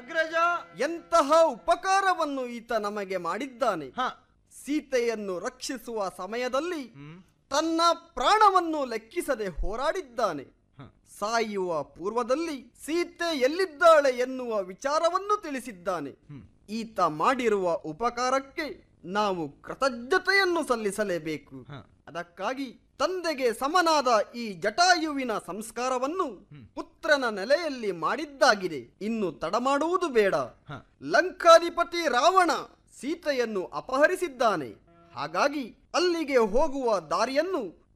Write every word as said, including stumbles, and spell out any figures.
ಅಗ್ರಜ, ಎಂತಹ ಉಪಕಾರವನ್ನು ಈತ ನಮಗೆ ಮಾಡಿದ್ದಾನೆ. ಹ ಸೀತೆಯನ್ನು ರಕ್ಷಿಸುವ ಸಮಯದಲ್ಲಿ ಹ್ಮ್ ತನ್ನ ಪ್ರಾಣವನ್ನು ಲೆಕ್ಕಿಸದೆ ಹೋರಾಡಿದ್ದಾನೆ. ಹ. ಸಾಯುವ ಪೂರ್ವದಲ್ಲಿ ಸೀತೆ ಎಲ್ಲಿದ್ದಾಳೆ ಎನ್ನುವ ವಿಚಾರವನ್ನು ತಿಳಿಸಿದ್ದಾನೆ. ಹ್ಮ್ ಈತ ಮಾಡಿರುವ ಉಪಕಾರಕ್ಕೆ ನಾವು ಕೃತಜ್ಞತೆಯನ್ನು ಸಲ್ಲಿಸಲೇಬೇಕು. ಹ. ಅದಕ್ಕಾಗಿ ತಂದೆಗೆ ಸಮನಾದ ಈ ಜಟಾಯುವಿನ ಸಂಸ್ಕಾರವನ್ನು ಪುತ್ರನ ನೆಲೆಯಲ್ಲಿ ಮಾಡಿದ್ದಾಗಿದೆ. ಇನ್ನು ತಡ ಮಾಡುವುದು ಬೇಡ. ಹ. ಲಂಕಾಧಿಪತಿ ರಾವಣ ಸೀತೆಯನ್ನು ಅಪಹರಿಸಿದ್ದಾನೆ. ಹಾಗಾಗಿ ಅಲ್ಲಿಗೆ ಹೋಗುವ ದಾರಿಯನ್ನು